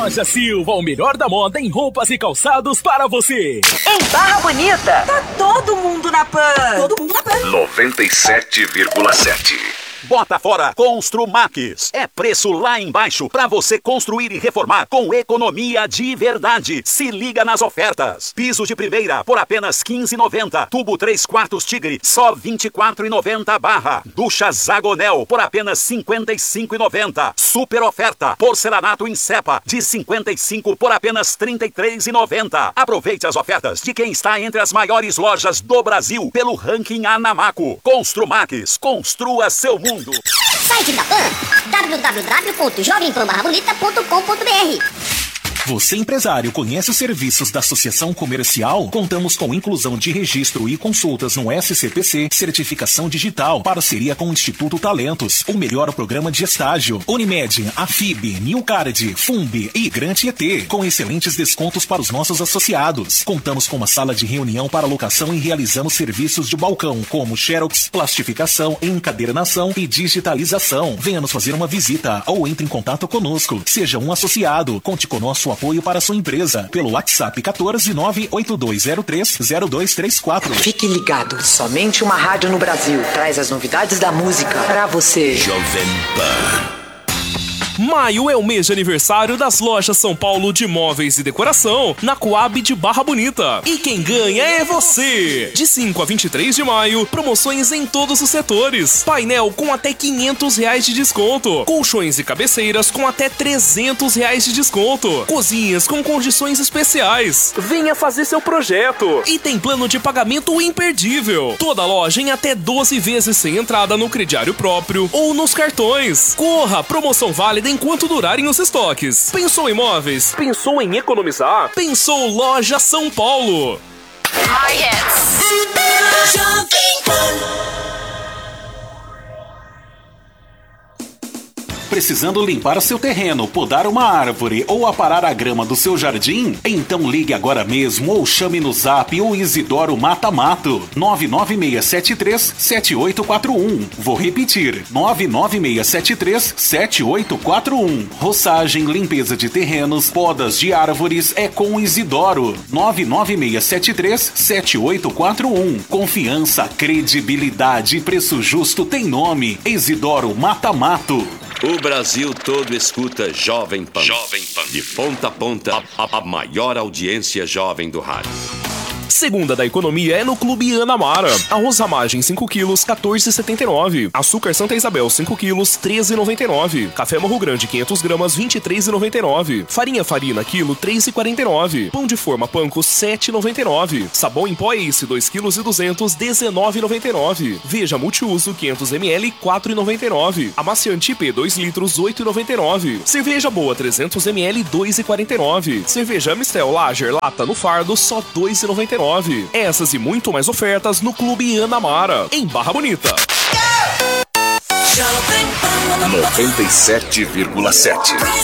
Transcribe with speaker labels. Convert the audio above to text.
Speaker 1: Loja Silva, o melhor da moda em roupas e calçados para você.
Speaker 2: Em Barra Bonita, tá todo mundo na Pan.
Speaker 3: 97,7.
Speaker 4: Bota fora Construmax. É preço lá embaixo para você construir e reformar com economia de verdade. Se liga nas ofertas. Piso de primeira por apenas R$ 15,90. Tubo 3/4 Tigre, só R$ 24,90 barra. Ducha Zagonel por apenas R$ 55,90. Super oferta. Porcelanato em cepa de 55 por apenas R$ 33,90. Aproveite as ofertas de quem está entre as maiores lojas do Brasil pelo ranking Anamaco. Construmax. Construa seu mundo.
Speaker 5: Site da Pan, www.jovempanbarrabonita.com.br.
Speaker 6: Você, empresário, conhece os serviços da Associação Comercial? Contamos com inclusão de registro e consultas no SCPC, certificação digital, parceria com o Instituto Talentos, o melhor programa de estágio, Unimed, Afib, Newcard, Fumbi e Grant ET, com excelentes descontos para os nossos associados. Contamos com uma sala de reunião para locação e realizamos serviços de balcão, como xerox, plastificação, encadernação e digitalização. Venha nos fazer uma visita ou entre em contato conosco. Seja um associado. Conte com nosso apoio para sua empresa pelo WhatsApp 14982030234.
Speaker 2: Fique ligado, somente uma rádio no Brasil traz as novidades da música pra você.
Speaker 3: Jovem Pan.
Speaker 1: Maio é o mês de aniversário das lojas São Paulo de móveis e decoração na Coab de Barra Bonita. E quem ganha é você! De 5 a 23 de maio, promoções em todos os setores. Painel com até R$500 de desconto. Colchões e cabeceiras com até R$300 de desconto. Cozinhas com condições especiais. Venha fazer seu projeto. E tem plano de pagamento imperdível. Toda loja em até 12 vezes sem entrada no crediário próprio ou nos cartões. Corra! Promoção válida enquanto durarem os estoques. Pensou em móveis? Pensou em economizar? Pensou Loja São Paulo.
Speaker 6: Precisando limpar seu terreno, podar uma árvore ou aparar a grama do seu jardim? Então ligue agora mesmo ou chame no Zap o Isidoro Mata Mato. 99673-7841. Vou repetir, 99673-7841. Roçagem, limpeza de terrenos, podas de árvores é com o Isidoro. 99673-7841. Confiança, credibilidade e preço justo tem nome. Isidoro Mata Mato.
Speaker 3: O Brasil todo escuta Jovem Pan. Jovem Pan. De ponta a ponta, a maior audiência jovem do rádio.
Speaker 1: Segunda da economia é no Clube Anamara. Arroz Ramagem 5 quilos, R$14,79. Açúcar Santa Isabel 5 quilos, R$13,99. Café Morro Grande 500 gramas, R$23,99. Farinha Farina quilo, R$3,49. Pão de forma Panko, R$7,99. Sabão em pó Ace 2 quilos e 200, R$19,99. Veja Multiuso 500 ml, R$4,99. Amaciante IP 2 litros, R$8,99. Cerveja Boa 300 ml, R$2,49. Cerveja Mistel Lager Lata no fardo, só R$2,99. Essas e muito mais ofertas no Clube Anamara, em Barra Bonita.
Speaker 3: 97,7.